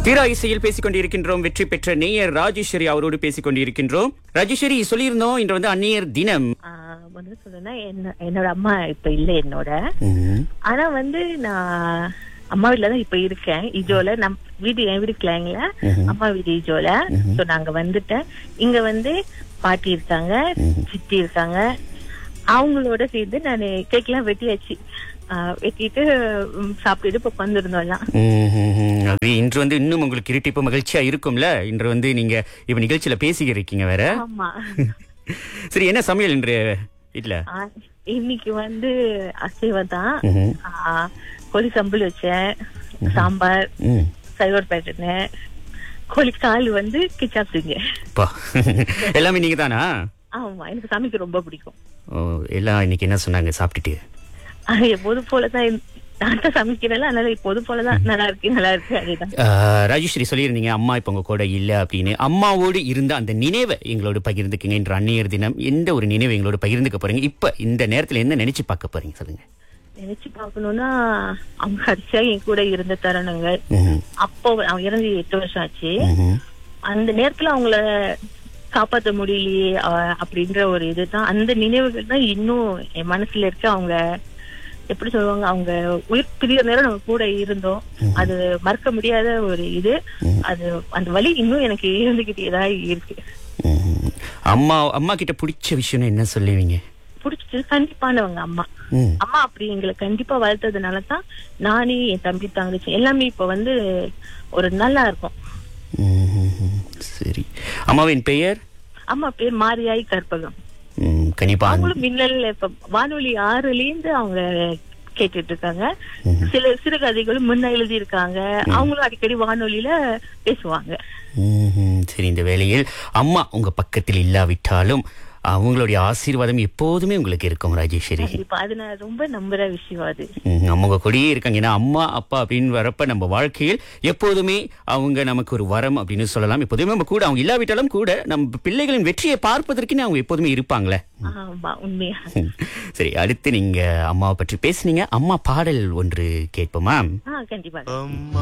தீரா இசையில் பேசிக் கொண்டிருக்கின்றோம். வெற்றி பெற்ற நேயர் ராஜேஸ்வரி அவரோடு பேசிக் கொண்டிருக்கின்றோம். ராஜேஸ்வரி, சொல்லியிருந்தோம் இன்று வந்து அந்நியர் தினம். வந்து சொல்லுன்னா என்னோட அம்மா இப்ப இல்ல என்னோட. ஆனா வந்து நான் அம்மா வீட்டுல தான் இப்ப இருக்கேன். இஜோல என் வீடு கிளாங்ல, அம்மா வீடு இஜோல. சோ நாங்க வந்துட்டேன். இங்க வந்து பாட்டி இருக்காங்க, சித்தி இருக்காங்க. அவங்களோட சேர்ந்து நான் கேக் எல்லாம் வெட்டியாச்சு. வெட்டிட்டு சாப்பிட்டுட்டு இப்ப வந்திருந்தோம். அது இன்று வந்து இன்னும் உங்களுக்கு இரட்டிப்பு மகிழ்ச்சியா இருக்கும்ல. இன்று வந்து நீங்க இப்ப நிகழ்ச்சியில பேசிக்கிறீங்க வேற. ஆமா. சரி, என்ன சமையல் இன்று வீட்ல? இன்னைக்கு வந்து அசைவம் தான். கோழி சம்பல் வச்சேன், சாம்பார், சைவர் பேட்டர்னு, கோழி கால் வந்து கிச்சாப்டுங்க. எல்லாமே நீங்க தானா? ஆமா, எனக்கு சமைக்க ரொம்ப பிடிக்கும். எல்லாம் இன்னைக்கு என்ன சொன்னாங்க சாப்பிட்டுட்டு? எப்போதும் போலதான் நான் சமைக்கிறேன். அதனால எப்போதும் போலதான் நல்லா இருக்கு அதுதான். ராஜேஸ்வரி, சொல்லியிருந்தீங்க அம்மா இப்ப உங்க கூட இல்ல அப்படின்னு. அம்மாவோடு இருந்த அந்த நினைவை எங்களோட பகிர்ந்துக்குங்க. இன்று அந்நியர் தினம். எந்த ஒரு நினைவை எங்களோட பகிர்ந்துக்க போறீங்க? இப்ப இந்த நேரத்துல என்ன நினைச்சு பார்க்க போறீங்க சொல்லுங்க. நினைச்சு பாக்கணும்னா, அவங்க கடைசியா என் கூட இருந்த தருணங்கள். அப்போ அவங்க இறந்து 8 வருஷம் ஆச்சு. அந்த நேரத்துல அவங்கள காப்பாற்ற முடியலையே அப்படின்ற ஒரு இதுதான். அந்த நினைவுகள் தான் இன்னும் என் மனசுல இருக்கு. அவங்க எப்படி சொல்லுவாங்க, அவங்க உயிர் பிரிய நேரம் நம்ம கூட இருந்தோம். அது மறக்க முடியாத ஒரு இது. அது அந்த வலி இன்னும் எனக்கு இருந்துகிட்டேதான் இருக்கு. அம்மா கிட்ட பிடிச்ச விஷயம் என்ன சொல்லுவீங்க? பிடிச்சது கண்டிப்பானவங்க அம்மா. அம்மா அப்படி எங்களை கண்டிப்பா வளர்த்ததுனாலதான் நானே, என் தம்பி, தங்கச்சி எல்லாமே இப்ப வந்து ஒரு நல்லா இருக்கும். சரி, அம்மாவின் பெயர்? அம்மா பேர் மாரியாய் கற்பகம். அவங்களும் மின்னல் இப்ப வானொலி 6லேருந்து அவங்க கேட்டுட்டு இருக்காங்க. சில சிறுகதைகளும் முன்ன எழுதி இருக்காங்க. அவங்களும் அடிக்கடி வானொலியில பேசுவாங்க. சரி, இந்த வேளையில் அம்மா உங்க பக்கத்தில் இல்லாவிட்டாலும் அவங்களுடைய ஆசீர்வாதம் எப்போதுமே உங்களுக்கு இருக்கும் ராஜேஸ்வரி. அது நான் ரொம்ப நம்புற விஷயம். அது அவங்க கூடயே இருக்காங்க. ஏன்னா அம்மா அப்பா அப்படின்னு வரப்ப நம்ம வாழ்க்கையில் எப்போதுமே அவங்க நமக்கு ஒரு வரம் அப்படின்னு சொல்லலாம். எப்போதுமே நம்ம கூட அவங்க இல்லாவிட்டாலும் கூட நம்ம பிள்ளைகளின் வெற்றியை பார்ப்பதற்குன்னு அவங்க எப்போதுமே இருப்பாங்களே. உண்மையா. சரி, அடுத்து நீங்க அம்மாவை பற்றி பேசுனீங்க. அம்மா பாடல் ஒன்று கேட்போமா? கண்டிப்பா.